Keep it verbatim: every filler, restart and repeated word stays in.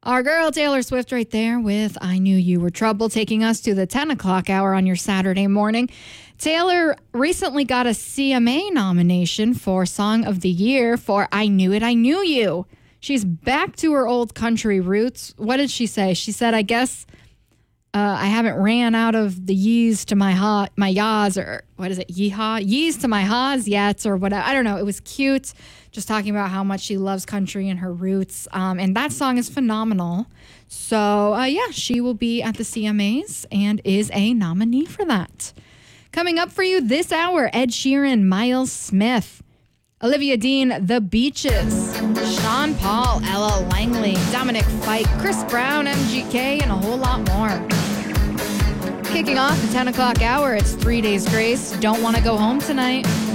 Our girl Taylor Swift right there with I Knew You Were Trouble, taking us to the ten o'clock hour on your Saturday morning. Taylor recently got a C M A nomination for Song of the Year for I Knew It, I Knew You. She's back to her old country roots. What did she say? She said, I guess uh, I haven't ran out of the yees to my ha- my yas, or what is it, yeehaw? Yees to my haws yet, or whatever. I don't know. It was cute. Just talking about how much she loves country and her roots. Um, and that song is phenomenal. So, uh, yeah, she will be at the C M As and is a nominee for that. Coming up for you this hour, Ed Sheeran, Miles Smith, Olivia Dean, The Beaches, Sean Paul, Ella Langley, Dominic Fike, Chris Brown, M G K, and a whole lot more. Kicking off the ten o'clock hour, it's Three Days Grace. Don't Want to Go Home Tonight.